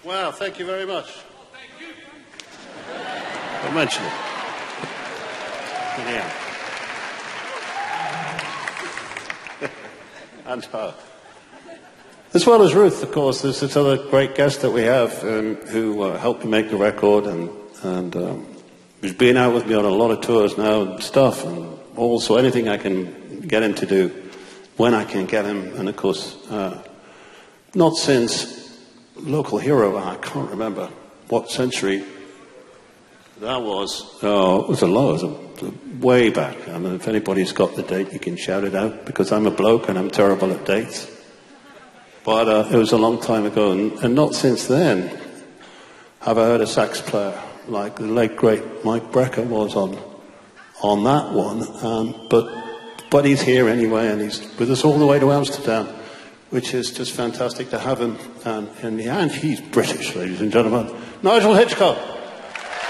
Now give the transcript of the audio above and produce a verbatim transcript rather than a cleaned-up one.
Wow, thank you very much. Don't mention it. Yeah. And her. As well as Ruth, of course, there's this other great guest that we have um, who uh, helped me make the record and, and um, who's been out with me on a lot of tours now and stuff, and also anything I can get him to do when I can get him. And of course, uh, not since Local Hero, I can't remember what century that was. Oh, it was a lot, it was a, a, way back. I mean, if anybody's got the date, you can shout it out, because I'm a bloke and I'm terrible at dates. But uh, it was a long time ago, and, and not since then have I heard a sax player like the late great Mike Brecker was on on that one. Um, but but he's here anyway, and he's with us all the way to Amsterdam, which is just fantastic to have him. And, and, and he's British, ladies and gentlemen. Nigel Hitchcock.